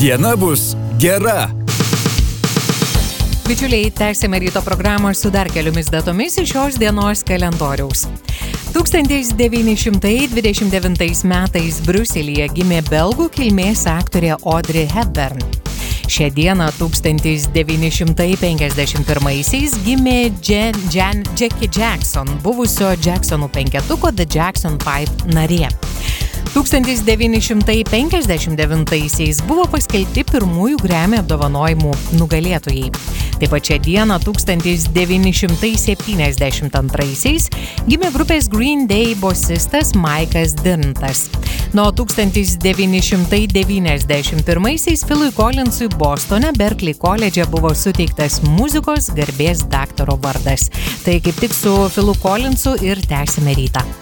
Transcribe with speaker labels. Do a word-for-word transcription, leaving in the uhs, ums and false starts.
Speaker 1: Diena bus gera.
Speaker 2: Bičiuliai, tęsime ryto programą su dar keliomis datomis iš šios dienos kalendoriaus. tūkstantis devyni šimtai dvidešimt devintais metais Briuselyje gimė belgų kilmės aktorė Audrey Hepburn. Šią dieną tūkstantis devyni šimtai penkiasdešimt pirmaisiais gimė Jan, Jan, Jackie Jackson, buvusio Jacksonų penketuko The Jackson Five narė. tūkstantis devyni šimtai penkiasdešimt devintaisiais buvo paskelbti pirmųjų Grammy apdovanojimų nugalėtojai. Taip pat šią dieną tūkstantis devyni šimtai septyniasdešimt antraisiais gimė grupės Green Day bosistas Maikas Dirntas. Nuo tūkstantis devyni šimtai devyniasdešimt pirmaisiais Philui Collinsui Bostone Berklee koledže buvo suteiktas muzikos garbės daktaro vardas. Tai kaip tik su Philu Collinsu ir tęsime rytą.